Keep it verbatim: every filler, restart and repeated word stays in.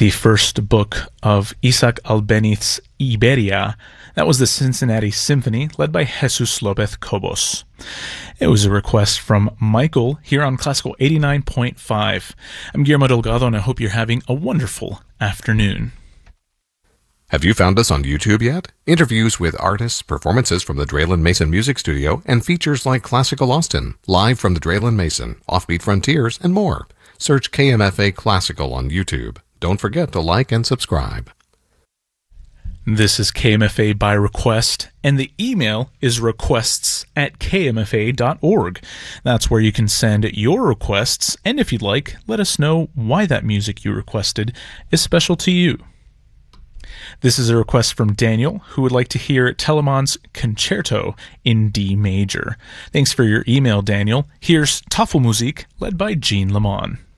the first book of Isaac Albéniz's Iberia. That was the Cincinnati Symphony, led by Jesus Lopez Cobos. It was a request from Michael here on Classical eighty-nine point five. I'm Guillermo Delgado, and I hope you're having a wonderful afternoon. Have you found us on YouTube yet? Interviews with artists, performances from the Draylen Mason Music Studio, and features like Classical Austin, Live from the Draylen Mason, Offbeat Frontiers, and more. Search K M F A Classical on YouTube. Don't forget to like and subscribe. This is K M F A by request, and the email is requests at k m f a dot org. That's where you can send your requests, and if you'd like, let us know why that music you requested is special to you. This is a request from Daniel, who would like to hear Telemann's Concerto in D major. Thanks for your email, Daniel. Here's Tafelmusik, led by Jean Lemon.